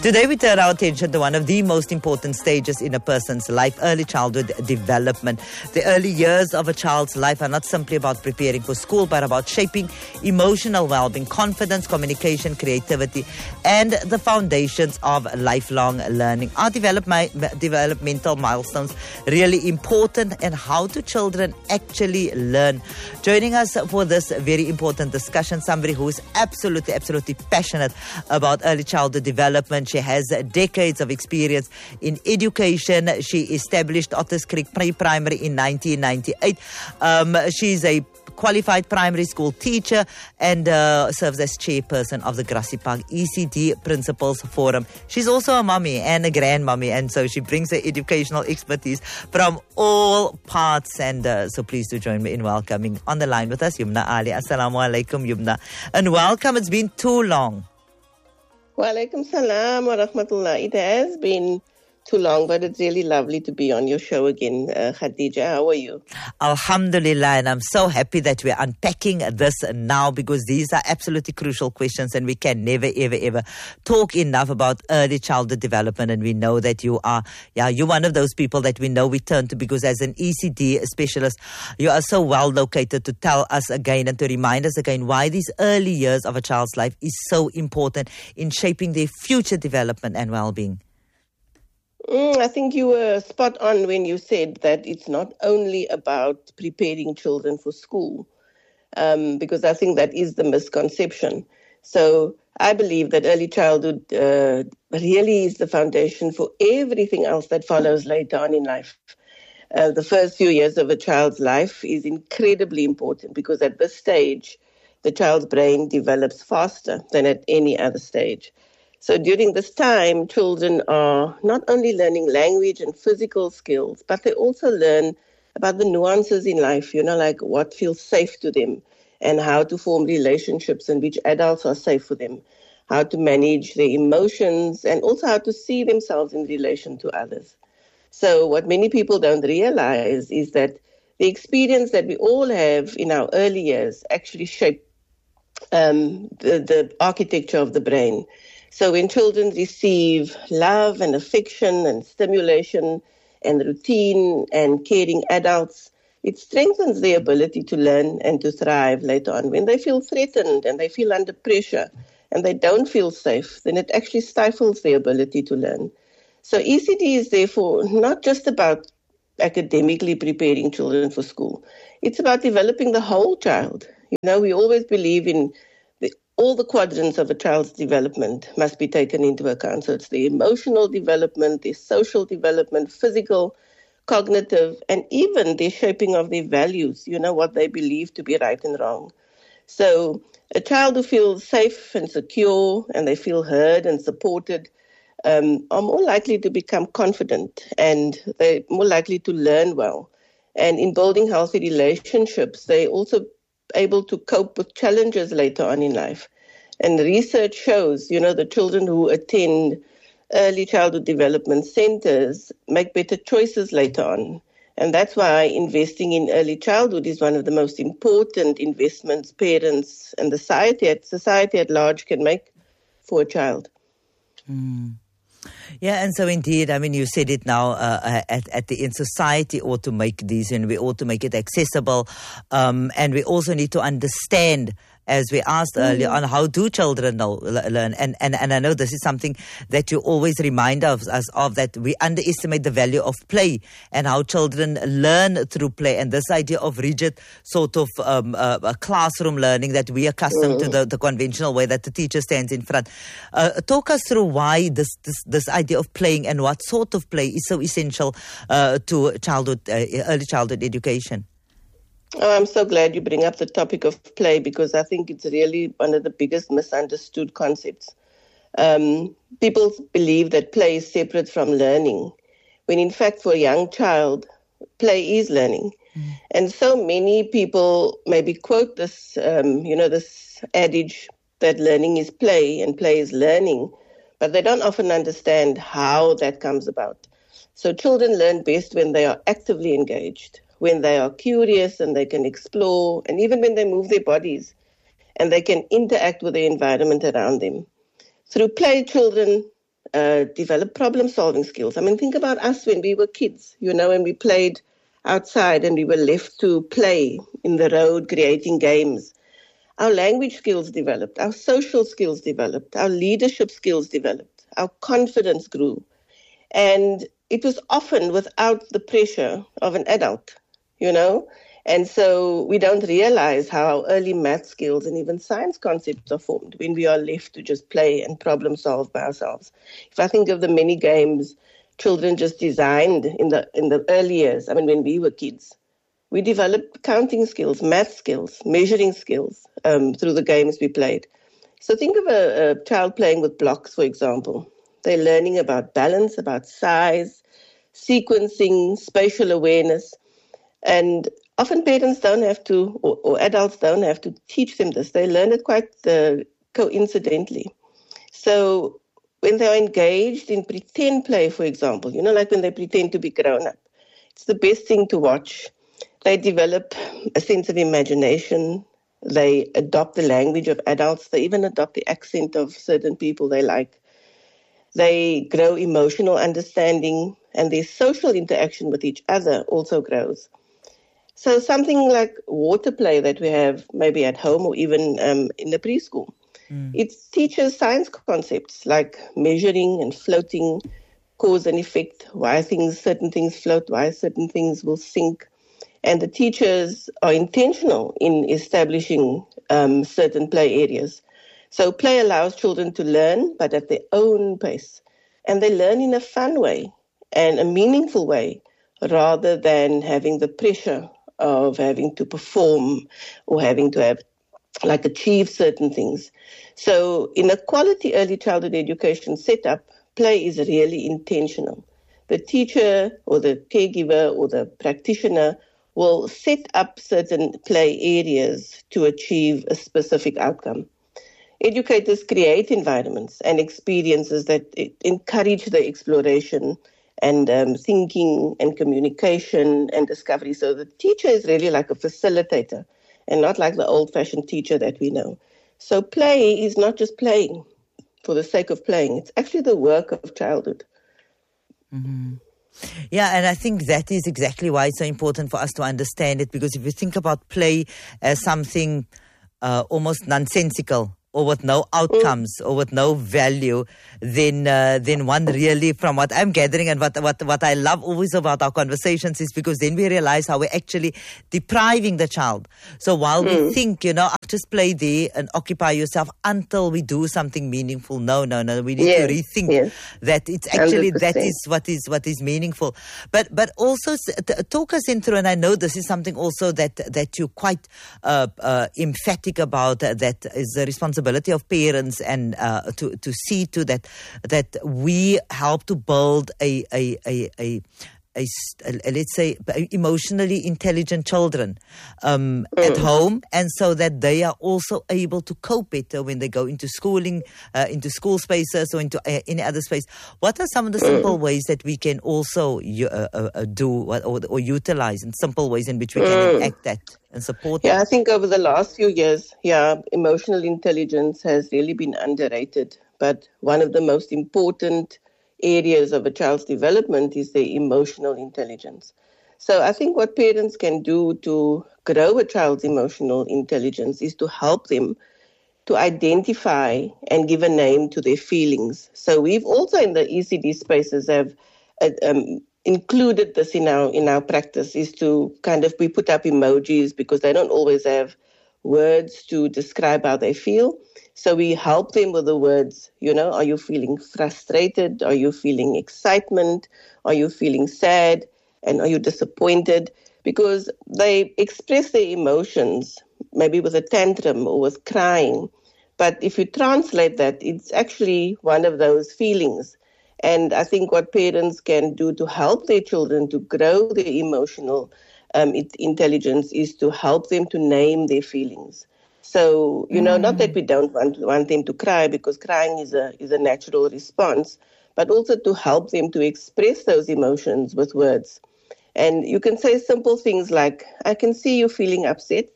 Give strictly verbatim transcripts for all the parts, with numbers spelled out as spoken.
Today we turn our attention to one of the most important stages in a person's life, early childhood development. The early years of a child's life are not simply about preparing for school, but about shaping emotional well-being, confidence, communication, creativity, and the foundations of lifelong learning. Are develop developmental milestones really important, and how do children actually learn? Joining us for this very important discussion, somebody who is absolutely, absolutely passionate about early childhood development. She has decades of experience in education. She established Otters Creek Pre-Primary in nineteen ninety-eight. Um, she's a qualified primary school teacher and uh, serves as chairperson of the Grassy Park E C D Principals Forum. She's also a mummy and a grandmummy, and so she brings her educational expertise from all parts. And uh, so please do join me in welcoming on the line with us, Yumna Ali. Assalamu alaikum, Yumna. And welcome. It's been too long. Wa alaikum salam wa rahmatullah. It has been too long, but it's really lovely to be on your show again, uh, Khadija. How are you? Alhamdulillah, and I'm so happy that we're unpacking this now, because these are absolutely crucial questions, and we can never, ever, ever talk enough about early childhood development. And we know that you are, yeah, you're one of those people that we know we turn to, because as an E C D specialist, you are so well located to tell us again and to remind us again why these early years of a child's life is so important in shaping their future development and well-being. Mm, I think you were spot on when you said that it's not only about preparing children for school, um, because I think that is the misconception. So I believe that early childhood uh, really is the foundation for everything else that follows later on in life. Uh, the first few years of a child's life is incredibly important, because at this stage, the child's brain develops faster than at any other stage. So during this time, children are not only learning language and physical skills, but they also learn about the nuances in life, you know, like what feels safe to them and how to form relationships and which adults are safe for them, how to manage their emotions, and also how to see themselves in relation to others. So what many people don't realize is that the experience that we all have in our early years actually shape um, the, the architecture of the brain. So when children receive love and affection and stimulation and routine and caring adults, it strengthens their ability to learn and to thrive later on. When they feel threatened and they feel under pressure and they don't feel safe, then it actually stifles their ability to learn. So E C D is therefore not just about academically preparing children for school. It's about developing the whole child. You know, we always believe in all the quadrants of a child's development must be taken into account. So it's the emotional development, the social development, physical, cognitive, and even the shaping of their values, you know, what they believe to be right and wrong. So a child who feels safe and secure and they feel heard and supported um, are more likely to become confident, and they're more likely to learn well. And in building healthy relationships, they also able to cope with challenges later on in life. And research shows, you know, the children who attend early childhood development centers make better choices later on. And that's why investing in early childhood is one of the most important investments parents and the society at, society at large can make for a child. Mm. Yeah, and so indeed, I mean, you said it now uh, at, at the end, society ought to make these, and we ought to make it accessible. Um, and we also need to understand, as we asked mm-hmm. earlier on, how do children know, learn? And, and, and I know this is something that you always remind us, us of, that we underestimate the value of play and how children learn through play. And this idea of rigid sort of um, uh, classroom learning that we are accustomed mm-hmm. to, the, the conventional way that the teacher stands in front. Uh, talk us through why this, this, this idea of playing and what sort of play is so essential uh, to childhood, uh, early childhood education. Oh, I'm so glad you bring up the topic of play, because I think it's really one of the biggest misunderstood concepts. Um, people believe that play is separate from learning, when in fact for a young child, play is learning. Mm. And so many people maybe quote this, um, you know, this adage that learning is play and play is learning, but they don't often understand how that comes about. So children learn best when they are actively engaged, when they are curious and they can explore, and even when they move their bodies and they can interact with the environment around them. Through play, children uh, develop problem-solving skills. I mean, think about us when we were kids, you know, when we played outside and we were left to play in the road, creating games. Our language skills developed, our social skills developed, our leadership skills developed, our confidence grew. And it was often without the pressure of an adult, you know. And so we don't realize how our early math skills and even science concepts are formed when we are left to just play and problem solve by ourselves. If I think of the many games children just designed in the in the early years, I mean, when we were kids, we developed counting skills, math skills, measuring skills um, through the games we played. So think of a, a child playing with blocks, for example. They're learning about balance, about size, sequencing, spatial awareness. And often parents don't have to, or, or adults don't have to teach them this. They learn it quite uh, coincidentally. So when they're engaged in pretend play, for example, you know, like when they pretend to be grown up, it's the best thing to watch. They develop a sense of imagination. They adopt the language of adults. They even adopt the accent of certain people they like. They grow emotional understanding, and their social interaction with each other also grows. So something like water play that we have maybe at home or even um, in the preschool, mm. it teaches science concepts like measuring and floating, cause and effect, why things, certain things float, why certain things will sink. And the teachers are intentional in establishing um, certain play areas. So play allows children to learn, but at their own pace. And they learn in a fun way and a meaningful way, rather than having the pressure of having to perform or having to have, like, achieve certain things. So in a quality early childhood education setup, play is really intentional. The teacher or the caregiver or the practitioner will set up certain play areas to achieve a specific outcome. Educators create environments and experiences that encourage the exploration and um, thinking and communication and discovery. So the teacher is really like a facilitator and not like the old-fashioned teacher that we know. So play is not just playing for the sake of playing. It's actually the work of childhood. Mm-hmm. Yeah, and I think that is exactly why it's so important for us to understand it, because if you think about play as something uh, almost nonsensical, or with no outcomes, mm. or with no value, then uh, then one really, from what I'm gathering and what, what what I love always about our conversations, is because then we realize how we're actually depriving the child. So while mm. we think, you know, just play there and occupy yourself until we do something meaningful. No, no, no. We need yes. to rethink yes. that it's actually one hundred percent. That is what is what is meaningful. But but also talk us in through, and I know this is something also that that you're quite uh, uh, emphatic about. Uh, that is the responsibility of parents, and uh, to to see to that that we help to build a a a. a A, a, let's say emotionally intelligent children um, mm. at home, and so that they are also able to cope better when they go into schooling, uh, into school spaces or into uh, any other space. What are some of the simple mm. ways that we can also uh, uh, do or, or utilize, in simple ways in which we can mm. enact that and support Yeah, that? I think over the last few years, yeah, emotional intelligence has really been underrated, but one of the most important areas of a child's development is their emotional intelligence. So I think what parents can do to grow a child's emotional intelligence is to help them to identify and give a name to their feelings. So we've also in the E C D spaces have uh, um, included this in our in our practice, is to kind of, we put up emojis because they don't always have words to describe how they feel. So we help them with the words, you know, are you feeling frustrated? Are you feeling excitement? Are you feeling sad? And are you disappointed? Because they express their emotions, maybe with a tantrum or with crying. But if you translate that, it's actually one of those feelings. And I think what parents can do to help their children to grow their emotional um, intelligence is to help them to name their feelings. So, you know, mm. not that we don't want, want them to cry, because crying is a is a natural response, but also to help them to express those emotions with words. And you can say simple things like, I can see you feeling upset,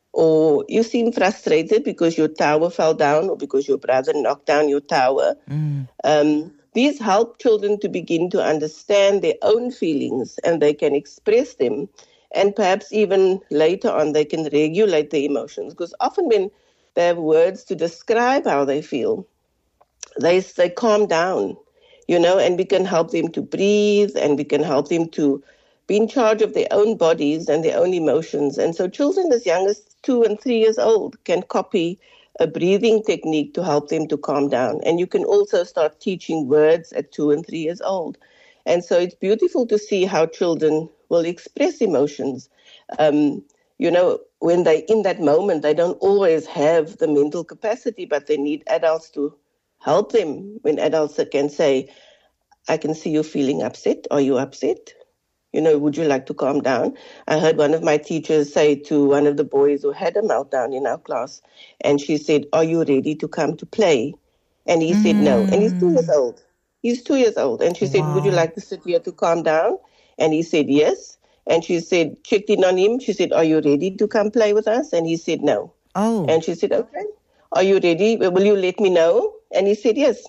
or you seem frustrated because your tower fell down, or because your brother knocked down your tower. Mm. Um, These help children to begin to understand their own feelings, and they can express them. And perhaps even later on, they can regulate their emotions. Because often when they have words to describe how they feel, they, they calm down, you know, and we can help them to breathe, and we can help them to be in charge of their own bodies and their own emotions. And so children as young as two and three years old can copy a breathing technique to help them to calm down. And you can also start teaching words at two and three years old. And so it's beautiful to see how children will express emotions. Um, you know, when they in that moment, they don't always have the mental capacity, but they need adults to help them. When adults can say, I can see you feeling upset. Are you upset? You know, would you like to calm down? I heard one of my teachers say to one of the boys who had a meltdown in our class, and she said, are you ready to come to play? And he mm. said no. And he's two years old. He's two years old. And she wow. said, would you like to sit here to calm down? And he said yes. And she said, checked in on him. She said, are you ready to come play with us? And he said no. Oh. And she said, okay. Are you ready? Will you let me know? And he said yes.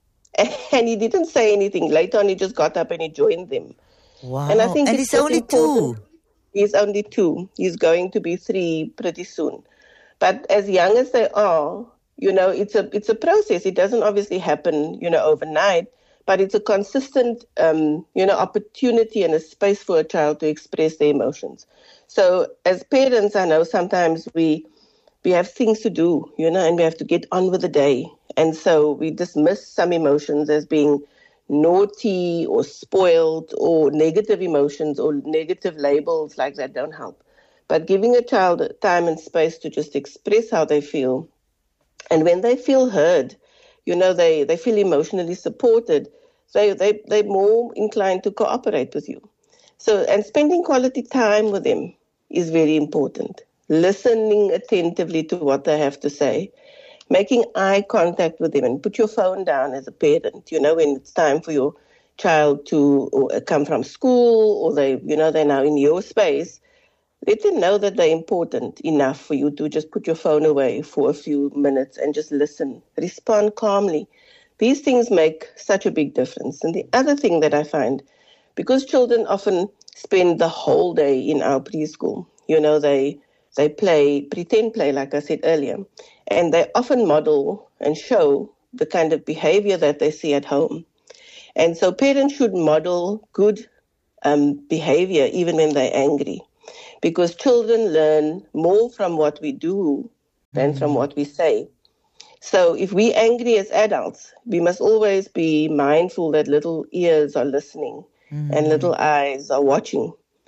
And he didn't say anything. Later on, he just got up and he joined them. Wow. And I think and it's he's only two. He's only two. He's going to be three pretty soon. But as young as they are, you know, it's a it's a process. It doesn't obviously happen, you know, overnight, but it's a consistent, um, you know, opportunity and a space for a child to express their emotions. So as parents, I know sometimes we we have things to do, you know, and we have to get on with the day. And so we dismiss some emotions as being naughty or spoiled or negative emotions or negative labels like that don't help. But giving a child time and space to just express how they feel. And when they feel heard, you know, they, they feel emotionally supported, they, they, they're more inclined to cooperate with you. So, and spending quality time with them is very important. Listening attentively to what they have to say. Making eye contact with them, and put your phone down as a parent, you know, when it's time for your child to come from school or they, you know, they're now in your space. Let them know that they're important enough for you to just put your phone away for a few minutes and just listen. Respond calmly. These things make such a big difference. And the other thing that I find, because children often spend the whole day in our preschool, you know, they they play, pretend play, like I said earlier, and they often model and show the kind of behavior that they see at home. And so parents should model good um, behavior even when they're angry, because children learn more from what we do than mm-hmm. from what we say. So if we're angry as adults, we must always be mindful that little ears are listening mm-hmm. and little eyes are watching.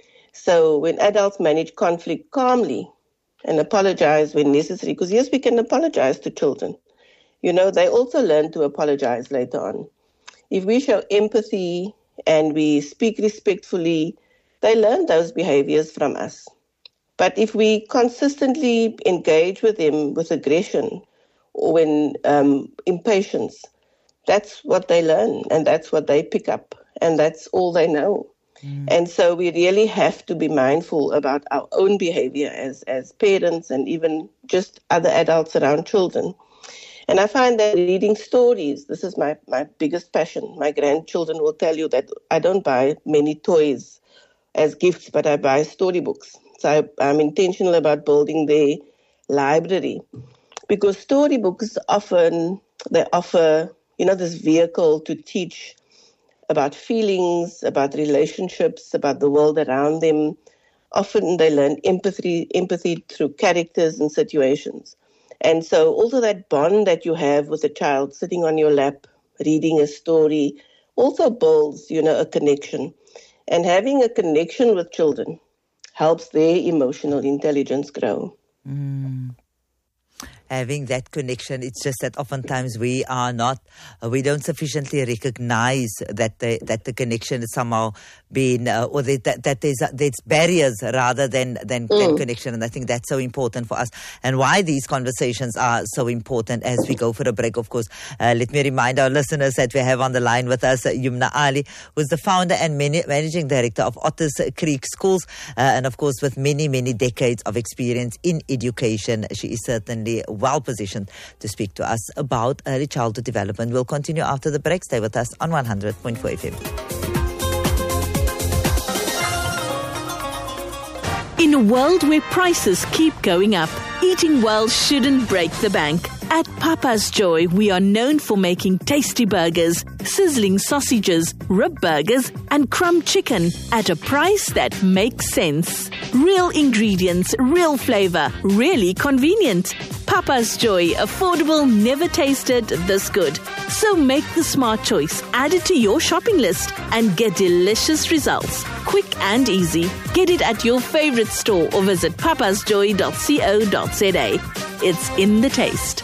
So when adults manage conflict calmly and apologize when necessary, because yes, we can apologize to children. You know, they also learn to apologize later on. If we show empathy and we speak respectfully, they learn those behaviors from us. But if we consistently engage with them with aggression or when um, impatience, that's what they learn and that's what they pick up and that's all they know. Mm. And so we really have to be mindful about our own behavior as, as parents and even just other adults around children. And I find that reading stories, this is my, my biggest passion. My grandchildren will tell you that I don't buy many toys as gifts, but I buy storybooks. So I, I'm intentional about building their library because storybooks often, they offer, you know, this vehicle to teach about feelings, about relationships, about the world around them. Often they learn empathy, empathy through characters and situations. And so also that bond that you have with a child sitting on your lap, reading a story, also builds, you know, a connection. And having a connection with children helps their emotional intelligence grow. Mm. Having that connection, it's just that oftentimes we are not, uh, we don't sufficiently recognize that the, that the connection is somehow been, uh, or that, that, that there's, uh, there's barriers rather than, than, mm. than connection. And I think that's so important for us and why these conversations are so important as we go for a break. Of course, uh, let me remind our listeners that we have on the line with us uh, Yumna Ali, who's the founder and many, managing director of Otters Creek Schools. Uh, and of course, with many, many decades of experience in education, she is certainly well positioned to speak to us about early childhood development. We'll continue after the break. Stay with us on one hundred point four F M. In a world where prices keep going up, eating well shouldn't break the bank. At Papa's Joy, we are known for making tasty burgers, sizzling sausages, rib burgers, and crumb chicken at a price that makes sense. Real ingredients, real flavor, really convenient. Papa's Joy, affordable, never tasted this good. So make the smart choice, add it to your shopping list, and get delicious results. Quick and easy. Get it at your favorite store or visit papas joy dot co dot za. It's in the taste.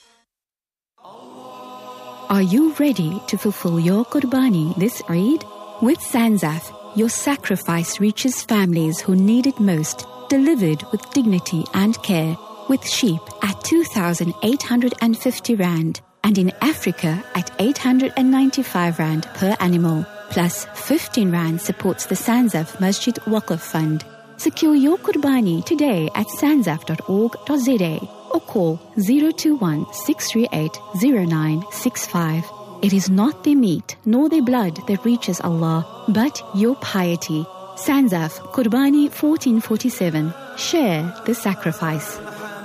Are you ready to fulfill your Qurbani this Eid? With Sanzaf, your sacrifice reaches families who need it most, delivered with dignity and care. With sheep at two thousand eight hundred fifty rand and in Africa at eight hundred ninety-five rand per animal, plus fifteen rand supports the Sanzaf Masjid Waqf Fund. Secure your Qurbani today at sanzaf dot org dot za or call zero two one, six three eight, zero nine six five. It is not their meat nor their blood that reaches Allah, but your piety. Sanzaf Qurbani fourteen forty-seven. Share the sacrifice.